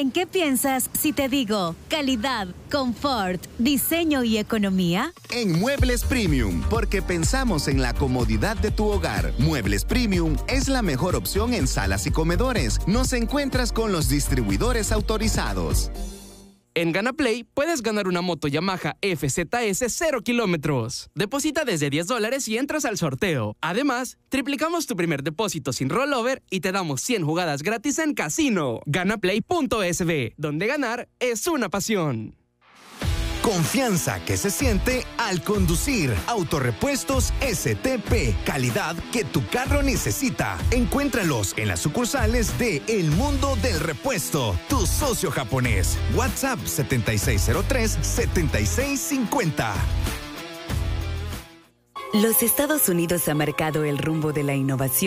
¿En qué piensas si te digo calidad, confort, diseño y economía? En Muebles Premium, porque pensamos en la comodidad de tu hogar. Muebles Premium es la mejor opción en salas y comedores. Nos encuentras con los distribuidores autorizados. En GanaPlay puedes ganar una moto Yamaha FZS 0 kilómetros. Deposita desde $10 y entras al sorteo. Además, triplicamos tu primer depósito sin rollover y te damos 100 jugadas gratis en casino. Ganaplay.sb, donde ganar es una pasión. Confianza que se siente al conducir. Autorepuestos STP. Calidad que tu carro necesita. Encuéntralos en las sucursales de El Mundo del Repuesto, tu socio japonés. WhatsApp 7603-7650. Los Estados Unidos han marcado el rumbo de la innovación